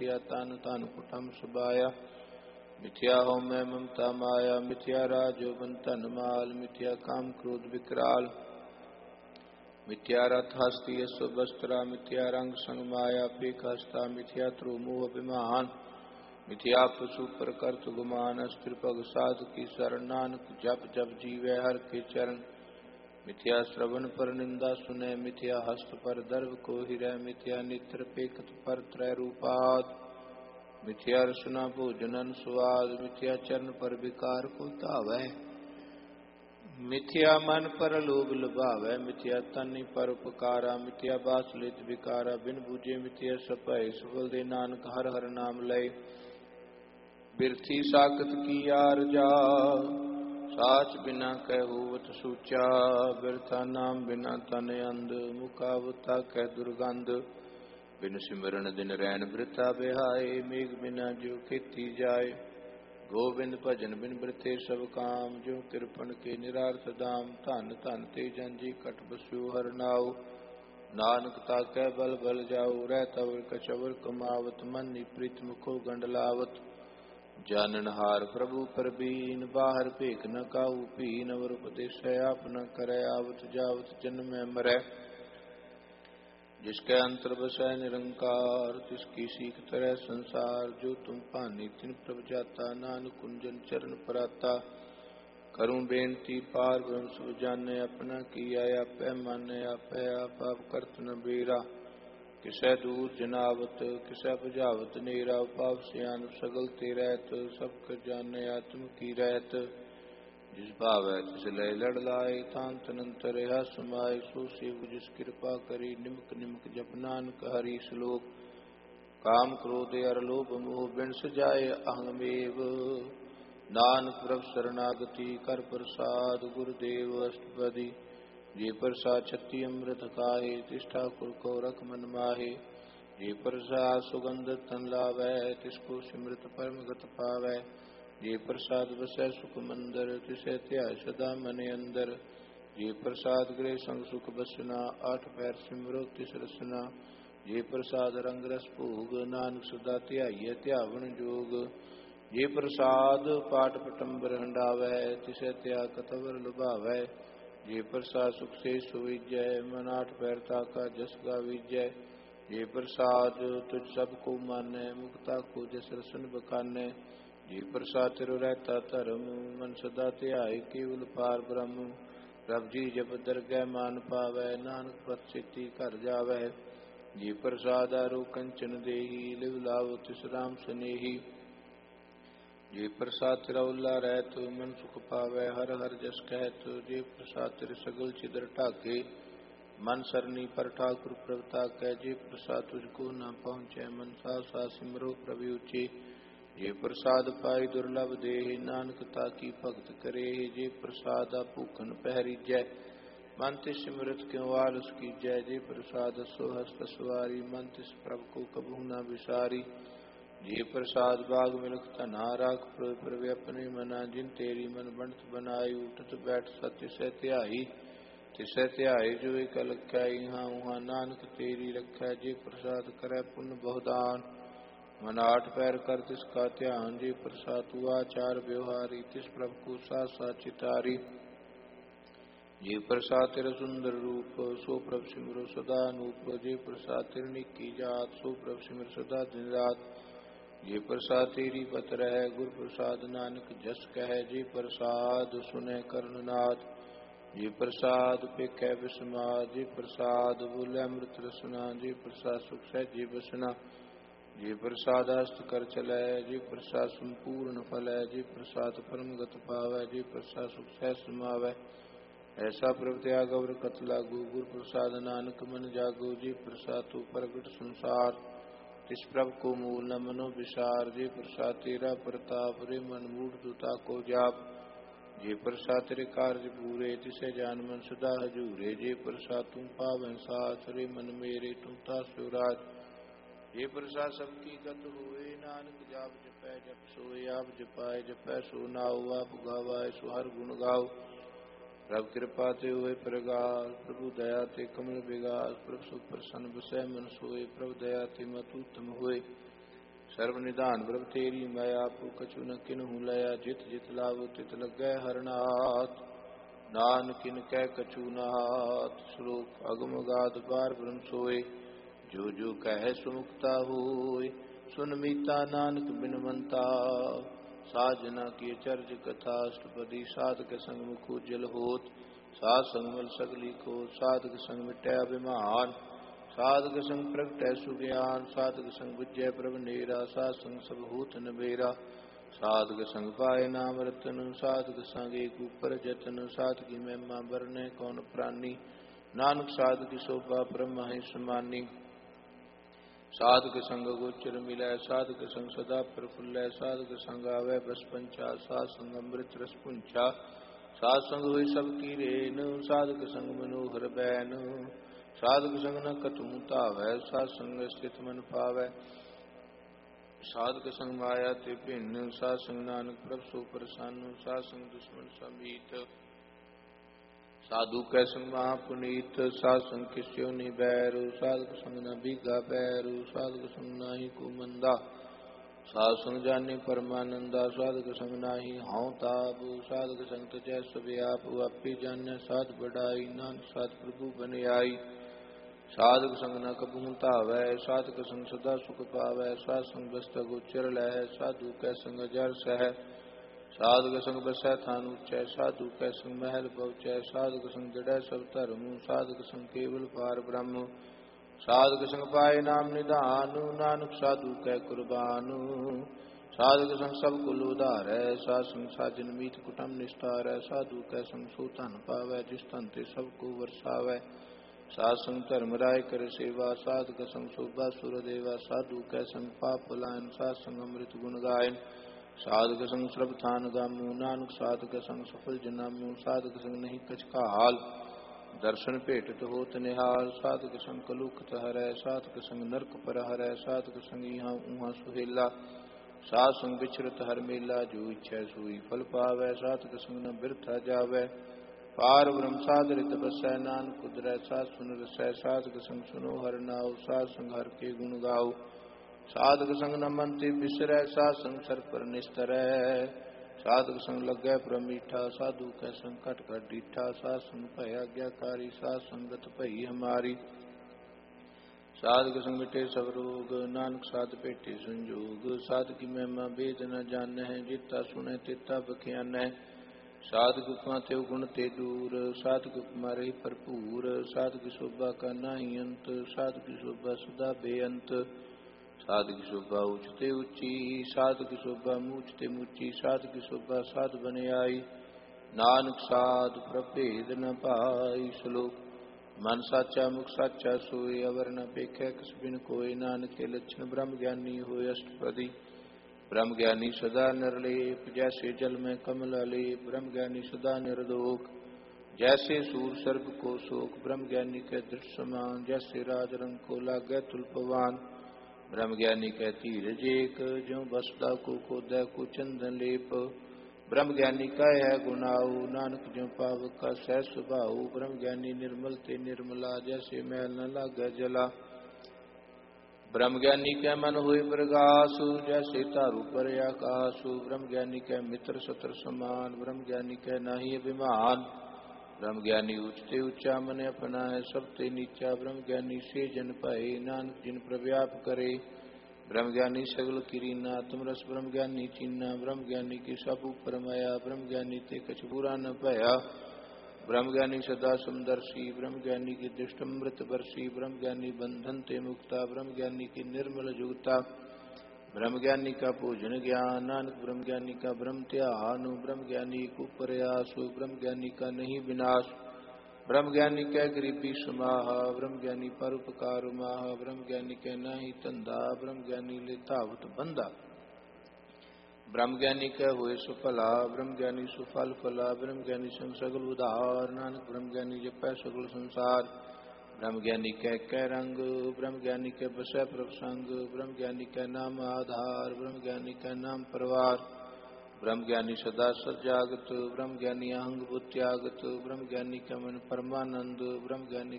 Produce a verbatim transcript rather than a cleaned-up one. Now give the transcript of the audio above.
मिथ्या तन तन कुटम सुबाया मिथ्या हो मैं ममता माया मिथ्या राजो बंतन माल मिथ्या काम क्रोध विकराल मिथ्या रथ हस्ती स्वस्त्रा मिथ्या रंग संग माया पेक हस्ता मिथ्या त्रु मोह विमान मिथ्या पशु प्रकृत गुमान स्त्रिपग साधु की शरण नानक जप जप जीवे हर के चरण मिथ्या श्रवण पर निंदा सुने मिथ्या हस्त पर दर्भ को हिरय मिथ्या नेत्र पेकत पर त्रय रूपाद मिथ्या रसना भोजनन स्वाद मिथ्या चरण पर विकार को तावै मिथ्या मन पर लोभ लुभावै मिथ्या तनि पर उपकारा मिथ्या बासलित विकारा बिन बूझे मिथ्या सपय सुफल दे नानक हर हर नाम लय बिरथी साकत की यार जा साच बिना कहूवत सूचा बिरथा नाम बिना तन अंध मुकावता कह दुर्गंध बिन सिमरन दिन रैन वृथा बिहाय मेघ बिना जो खेती जाय गोविंद भजन बिन बृथे सब काम जो कृपण के निरार्थ दाम धन धन ते जन जी कट बस्यो हर नाव नानक ताकै बल बल जाऊ रह तवर कछवर कमावत मन प्रीत मुखो गंडलावत जाननहार प्रभु परबीन बाहर भेख न काऊ पीन अवर उपदेश आप न करे आवत जावत जन्म मरै जिसके अंतर बसै निरंकार तिसकी सीख तरह संसार जो तुम पानी तिन प्रभ जाता नानक कुंजन चरण पराता करूं बेनती पार ब्रह्म सब जाने अपना किया आप माने आप आप आप करत न बेरा किसै दूर जनावत किसै बुझावत नेरा पाप सियान सगल ते रहत सब कर जाने आत्म की रहत जिस भावै तिस लय लड़ लाए तांत अनंतर यह समाय सो सेव जिस कृपा करी निमक निमक जप नानक हरि श्लोक काम क्रोध अर लोभ मोह बिन सजाए अहंगमेव नानक प्रभ शरणागति कर प्रसाद गुरुदेव अष्टपदी जे प्रसाद छत्ती अमृत खाए तिस ठाकुर को रख मन माहे जे प्रसाद सुगंध तन लावै तिसको सिमृत परम गत पावै जे प्रसाद बसै सुख मंदर तिसै ध्याय सदा मन अंदर जे प्रसाद गृह संग सुख बसना आठ पैर सिमरो तिस रसना जे प्रसाद रंग रस भोग नानक सदा ध्याइय ध्यावन जोग जे प्रसाद पाठ पटंबर हंडावै तिसै त्या कतवर लुभावै जे प्रसाद सुख से सुविजय मन आठ पैर ताका जस गाविजय जे प्रसाद तुझ सब को मानै मुक्ता को जस रसन बखानै जे प्रसाद तिरु रहता धर्म मन सदा ध्याय केवल पार ब्रह्म प्रभ जी जब दरगह मान पावै नानक पद सिद्धि कर जावै जे प्रसाद आरो कंचन देही लिव लाव तिस राम सनेही जे प्रसाद तिरौला रहत मन सुख पावै हर हर जस कहत जे प्रसाद तिर सगल छिदर ढाके मन सरनी पर ठाकुर प्रभता कह जे प्रसाद तुझको न पहुँचे मन सा सा सिमरो प्रभु उचे जे प्रसाद पाई दुर्लभ देह नानक ताकी भगत करे जे प्रसाद भूखन पहरी जय मन तिस सिमरत क्यों आलस की जय जे प्रसाद सो हस्त सवारी मन तिस प्रभ को कबू न विसारी जे प्रसाद बाग मिलक तना राख प्रभ अपने मना जिन तेरी मन बनत बनाई उठत बैठ सत्य सह ध्याई तिसै ध्याई जो एक लख्या यहाँ वहाँ नानक तेरी रखै जे प्रसाद करे पुण्य बहुदान मन आठ पैर कर तिसका ध्यान जे प्रसाद हुआ आचार व्यवहारी तिस प्रभ को सा सा चितारी जे प्रसाद तेरा सुंदर रूप सो प्रभ सिमरो सदा अनूप जे प्रसाद तेरी निकी जात सो प्रभ सिमर सदा दिन रात जे प्रसाद तेरी पत रह गुर प्रसाद नानक जस कह जे प्रसाद सुने कर्णनाथ जे प्रसाद पेकै विस्माद जे प्रसाद बोले अमृत रसना जे प्रसाद सुख सहजे बसना जे प्रसाद हस्त कर चलै जे प्रसाद संपूर्ण फल है जे प्रसाद परम गत पावै जे प्रसाद सुख सह समावै ऐसा प्रभ त्याग अवर कत लागू गुर प्रसाद नानक मन जागो जे प्रसाद तू प्रगट संसार तिस प्रभ को मूल न मनो विसार जे प्रसाद तेरा प्रताप रे मन मूढ़ दुता को जाप जे प्रसाद तेरे कार्य पूरे तिसे जान मन सदा हजूरे जे प्रसाद तुम पावन साथ रे मन मेरे तुम तासु राज ये प्रसाद सबकी गत हुए नानक जाप जपै जप सोए आप जपाए जपै सो नाओ आप गावाए सो हर गुण गाओ प्रभ कृपा ते हुए प्रगास प्रभु दया ते कमल विगास प्रभु सुख प्रसन्न बसै मन सोए प्रभु दया ते मत उत्तम हुए सर्वनिधान प्रभ तेरी माया पु कछु न किन्हु लया जित जित लाभ तित लगे हरनाथ नान किन कै कछु नाथ श्लोक अगम गाध पार ब्रह्म सोए जो जो कह सुमुक्ता होय सुन मीता नानक बिनवंता साजना की चर्च कथा अष्टपदी साधक संग मुख उज्जल होत साध संग मल सगली को साधक संग मिटै अभिमान साधक संग प्रगटै सुज्ञान साधक संग बुझै प्रभ नेरा साध संग सब होत नबेरा साधक संग पाए नाम रतन साधक संग एक ऊपर जतन साधकी महिमा बरने कौन प्राणी नानक साधक शोभा ब्रह्म है समानी साधक संग गोचर मिलै साधक संग सदा प्रफुल्लै साधक संग आवे बस पंचा साध संग अमृत रस पुंचा साध संग हुई सब की रेन साधक संग मनोहर बैन साधक संग न कतु तावै साध संग स्थित मन पावै साधक संग माया ते भिन्न साध संग नानक प्रभ सो प्रसन्न साध संग दुश्मन समीत साधु कै संग महापुनीत साध संग किस्यो नहीं बैरू साधक संग न बीघा पैरू साधक संग नाही को मंदा साधु संग जाने परमानंदा साधक संग नाही हाउ ताप साधक संग तजै सव्याप आपी जाने साध बढ़ाई नानक साध प्रभु बन आई साधक संग न कबहू तावै साधक संग सदा सुख पावै साध संग बस्त गोचर लह साधु कै संग जर सह साधक संग बसै थान उच्चै साधु कै संग महल पहुँचै साधक संग जड़ै सब धर्म साधक संग केवल पार ब्रह्म साधक संग पाए नाम निधान नानक साधु कै कुर्बान साधक संग सब कुल उधारै साध संग साजन मीत कुटुम निस्तारै साधु कै संग सो धन पावै जिस धन ते सबको वर्षावै साध संग धर्म राय कर सेवा साधक संग शोभा सुर देवा साधु कै संग पाप पलायन साध संग अमृत गुण गायन साधक संग श्रभ थान गामू नानक साधक संग सफल जनामू साधक संग नहीं कछ का हाल दर्शन भेटत होत निहाल साधक संग कलुखत हरै साधक संग नरक पर हरै साधक संग यहाँ उहाँ सुहेला साध संग बिछरत हर मेला जो इच्छै सोई फल पावै साधक संग न बिरथा जावै पार ब्रह्म साधरित बसै नानक उदरै साध सुन रसै साधक संग सुनो हर नाव साध संग हर के गुण गाओ साधक संग न मनते बिसरै साध संग सर पर निस्तरै साधक संग लगै प्रमीठा साधु कै संग कट कट डीठा साध संग भय आज्ञाकारी साध संगत भई हमारी साधक संग मिटे सब रोग नानक साध पेटे संजोग साधक की महिमा वेद न जानै जिता सुनै तिता बख्यानै साधक उपमा ते गुण ते दूर साधक उपमा रही भरपूर साधक शोभा का नाही अंत साधक शोभा सदा बेअंत साध की शोभा उचते उच्ची साध की शोभा मूचते मुची साध की शोभा साध बने आई नानक साध प्रभेद न पाई श्लोक मन साचा मुख साचा सोए अवर न पेखै कस बिन कोय नानक के लक्षण ब्रह्म ज्ञानी होय अष्टपदी ब्रह्म ज्ञानी सदा निर्लेप जैसे जल में कमल लेप ब्रह्म ज्ञानी सदा निर्दोष जैसे सूर सर्प को शोक ब्रह्म ज्ञानी के दृढ़ समान जैसे राज रंग को लागै तुल्पवान ब्रह्म ज्ञानी कह धीरज एक ज्यों बसदा को कोदै को चंदन लेप ब्रह्म ज्ञानी का है गुनाऊ नानक ज्यों पावक का सह स्वभाव ब्रह्म ज्ञानी निर्मल ते निर्मला जैसे मैल न लागै जला ब्रह्म ज्ञानी के मन हुए प्रकाश जैसे तारू पर आकाश ब्रह्म ज्ञानी के मित्र सत्र समान ब्रह्म ज्ञानी के नाही अभिमान ब्रह्म ज्ञानी उचते उच्चा मन अपना है सबते नीचा ब्रह्म ज्ञानी से जन पाए नानक जिन प्रव्याप करे ब्रह्म ज्ञानी सगल किरीना तुम रस ब्रह्म ज्ञानी चीना ब्रह्म ज्ञानी की सब ऊपर माया ब्रह्म ज्ञानी ते कछ बुरा न पाया ब्रह्म ज्ञानी सदा समदर्शी ब्रह्म ज्ञानी की दृष्टमृत वर्षी ब्रह्म ज्ञानी बंधन ते मुक्ता ब्रह्म ज्ञानी की निर्मल जुगता ब्रह्म ज्ञानी का पूजन ज्ञान नानक ब्रह्म ज्ञानी का ब्रह्म त्यान ब्रह्म ज्ञानी को प्रयासु ब्रह्म ज्ञानी का नहीं विनाश ब्रह्म ज्ञानी कै गरीबी समाह ब्रह्म ज्ञानी परोपकार माह ब्रह्म ज्ञानी कै नाही धंधा ब्रह्म ज्ञानी ले धावत बंदा ब्रह्म ज्ञानी कै हुए सुफला ब्रह्म ज्ञानी सुफल फला ब्रह्म ज्ञानी संग सगल उधार नानक ब्रह्म ज्ञानी जपै सगल संसार ब्रह्म ज्ञानी कै कै रंग ब्रह्म ज्ञानी कै बसै प्रसंग ब्रह्म ज्ञानी कै नाम आधार ब्रह्म ज्ञानी कै नाम परिवार ब्रह्म ज्ञानी सदा सजागत ब्रह्म ज्ञानी अहंग बुद्ध्यागत ब्रह्म ज्ञानी कै मन परमानंद ब्रह्म ज्ञानी